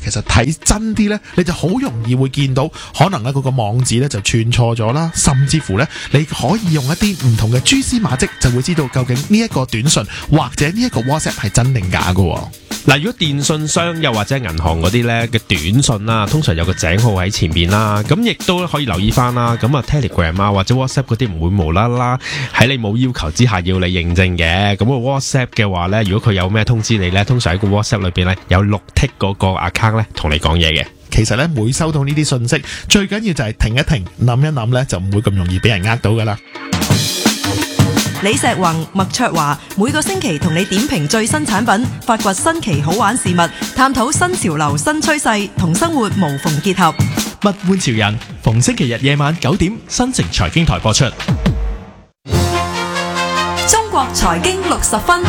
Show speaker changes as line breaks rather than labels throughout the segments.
其實睇真啲呢，你就好容易會見到可能呢嗰個網址呢就串錯咗啦，甚至乎呢，你可以用一啲唔同嘅蛛絲馬跡就會知道究竟呢一個短信或者呢一個 WhatsApp 係真定假㗎。
嗱，如果電信商又或者銀行嗰啲咧嘅短信啦，通常有個井號喺前面啦，咁亦都可以留意翻啦。咁啊 Telegram 啊或者 WhatsApp 嗰啲唔會無啦啦喺你冇要求之下要你認證嘅。咁個 WhatsApp 嘅話咧，如果佢有咩通知你咧，通常喺個 WhatsApp 裏邊咧有綠剔嗰個 account 咧同你講嘢嘅。
其實咧，每收到呢啲信息，最緊要就係停一停，諗一諗咧，就唔會咁容易俾人呃到噶啦。
李石宏、麥卓華每個星期同你點評最新產品，發掘新奇好玩事物，探討新潮流新趨勢，同生活無縫結合。
物玩潮人，逢星期日夜晚9點，新城財經台播出。
中國財經60分。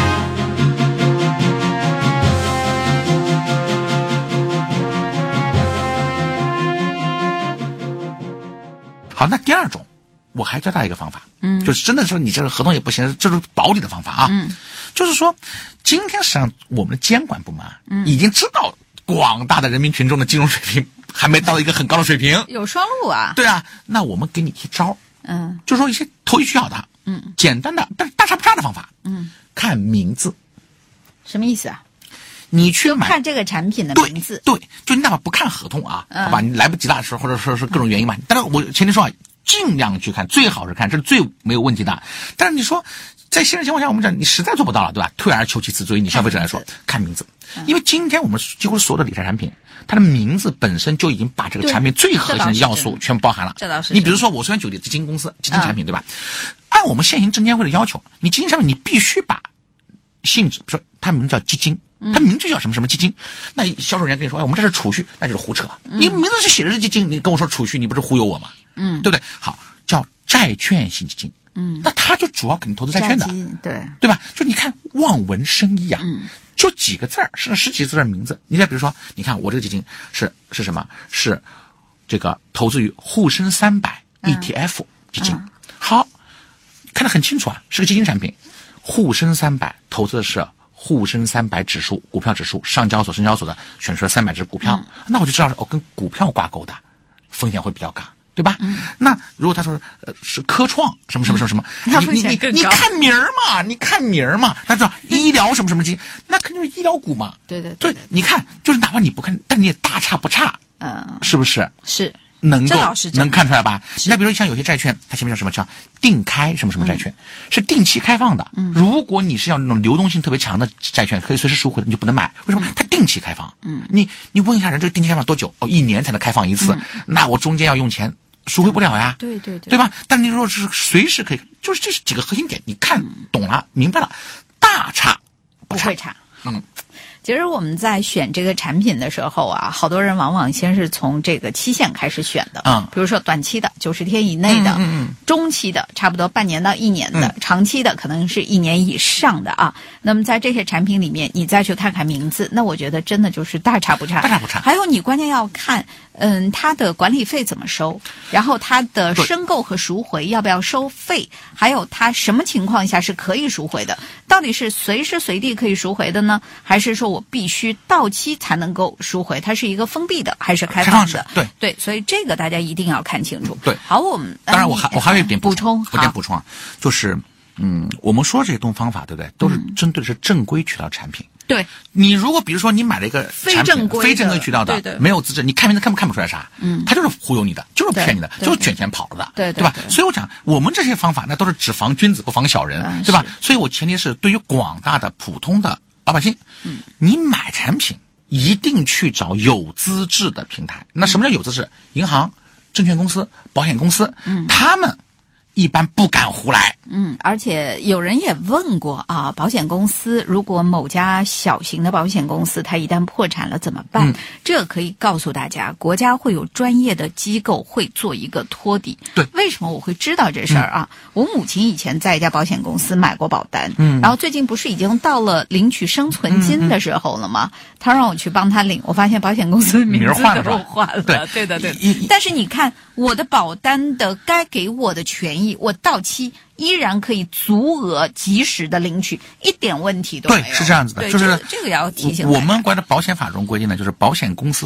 好，那第二種我還教大家一個方法，就是真的說你這個合同也不行，這是保底的方法啊。就是說今天實際上我們的監管部門已經知道廣大的人民群眾的金融水平還沒到一個很高的水平，
有雙路啊。
對啊，那我們給你一招，就是說一些投機取巧的，簡單的但是大差不差的方法，看名字。
什麼意思啊？
你去買
看這個產品的名字，
對，就你哪怕不看合同啊，好吧，你來不及的時候，或者說是各種原因嘛。但是我前提說啊，盡量去看，最好是看，這是最沒有問題的。但是你說在現實情況下，我們講你實在做不到了，對吧？退而求其次，作為你消費者來說，看名字，因為今天我們幾乎所有的理財產品，它的名字本身就已經把這個產品最核心的要素全部包含了。
這倒是。
你比如說，我雖然舉例基金公司、基金產品，對吧？按我們現行證監會的要求，你基金產品你必須把性質，比如說它名字叫基金。它名字叫什麼什麼基金，那銷售人員跟你說，哎，我們這是儲蓄，那就是胡扯。你名字是寫的是基金，你跟我說儲蓄，你不是忽悠我嗎？對不對？好，叫債券型基金。那它就主要肯定投資債券的，對吧？就你看望文生義啊，就幾個字兒，甚至10幾個字的名字。你再比如說，你看我這個基金是什麼？是這個投資於滬深300 ETF 基金。好，看得很清楚啊，是個基金產品。滬深300投資的是滬深300指數股票指數，上交所、深交所的選出了300隻股票，那我就知道跟股票掛鈎的風險會比較高，對吧？那如果他說是科創什麼什麼什麼什麼，你看名兒嘛，你看名兒嘛，他說醫療什麼什麼基金，那肯定是醫療股嘛。對，你看就是哪怕你不看，但你也大差不差，是不是？是。能看出來吧？那比如像有些債券，它前面叫什麼叫定開什麼什麼債券，是定期開放的。如果你是要那種流動性特別強的債券，可以隨時贖回的，你就不能買。為什麼？它定期開放。你問一下人，這個定期開放多久？哦，1年才能開放一次。那我中間要用錢，贖回不了呀。對吧？但你如果是隨時可以，就是這是幾個核心點，你看懂了，明白了，大差不差。不會差。
其實我們在選這個產品的時候啊，好多人往往先是從這個期限開始選的，比如說短期的90天以內的，中期的差不多半年到1年的，長期的可能是1年以上的啊。那麼在這些產品裡面，你再去看看名字，那我覺得真的就是大差不差。大差不差。還有你關鍵要看，它的管理費怎麼收，然後它的申購和贖回要不要收費，還有它什麼情況下是可以贖回的，到底是隨時隨地可以贖回的呢，還是說我必須到期才能夠贖回，它是一個封閉的還是開放的？對，所以這個大家一定要看清楚。對，好，我們
當然我還有一點補充，啊，就是我們說這些東方法，對不對？都是針對的是正規渠道產品。對，你如果比如說你買了一個產品非正規渠道的，沒有資質，你看名字看不出來啥？他就是忽悠你的，就是騙你的，就是卷錢跑了的，對吧？所以我講我們這些方法那都是只防君子不防小人，對吧？所以我前提是對於廣大的普通的老百姓，你買產品一定去找有資質的平台。那什麼叫有資質？銀行、證券公司、保險公司，他們一般不敢胡來。
而且有人也問過啊，保險公司如果某家小型的保險公司它一旦破產了怎麼辦？這可以告訴大家，國家會有專業的機構會做一個托底。對，為什麼我會知道這事兒啊？我母親以前在一家保險公司買過保單，然後最近不是已經到了領取生存金的時候了嗎？他讓我去幫他領，我發現保險公司名字都換了。對的。但是你看我的保單的該給我的權益，我到期依然可以足額及時的領取，一點問題都沒有。對，是這樣子的，就是這個要提醒。我們國家的保險法中規定呢，就是保險公司